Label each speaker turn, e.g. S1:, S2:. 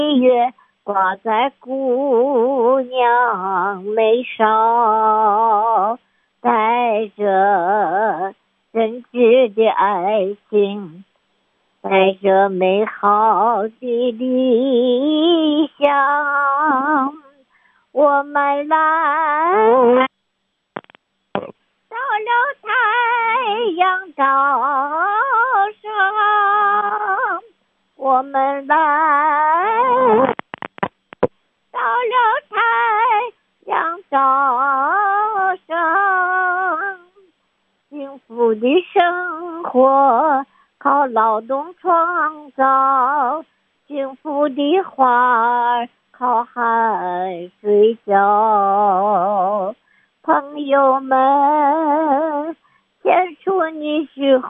S1: 月挂在姑娘眉梢，带着真挚的爱情，带着美好的理想，我们来到了太阳照上，我们来到了太阳照上，幸福的生活靠劳动创造，幸福的花儿靠海水浇。朋友们，牵出你是